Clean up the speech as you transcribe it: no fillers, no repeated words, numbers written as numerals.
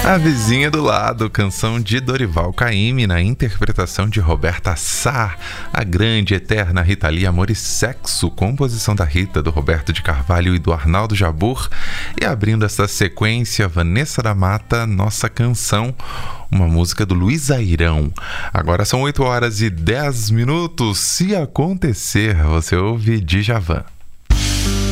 A Vizinha do Lado, canção de Dorival Caymmi na interpretação de Roberta Sá, a grande eterna Rita Lee, Amor e Sexo, composição da Rita, do Roberto de Carvalho e do Arnaldo Jabbour. E abrindo essa sequência, Vanessa da Mata, Nossa Canção, uma música do Luiz Airão. Agora são 8 horas e 10 minutos. Se acontecer, você ouve Djavan.